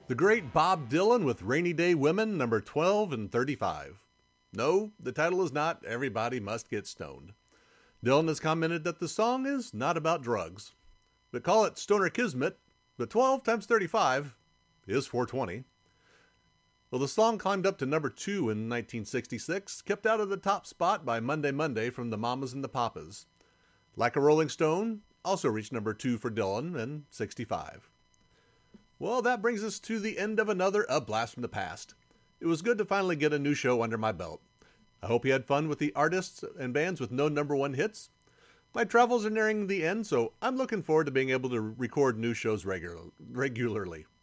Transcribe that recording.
The great Bob Dylan with Rainy Day Women, number 12 and 35. No, the title is not Everybody Must Get Stoned. Dylan has commented that the song is not about drugs. But call it Stoner Kismet, but 12 times 35 is 420. Well, the song climbed up to number 2 in 1966, kept out of the top spot by Monday Monday from the Mamas and the Papas. Like a Rolling Stone also reached number 2 for Dylan in 65. Well, that brings us to the end of another A Blast from the Past. It was good to finally get a new show under my belt. I hope you had fun with the artists and bands with no number one hits. My travels are nearing the end, so I'm looking forward to being able to record new shows regularly.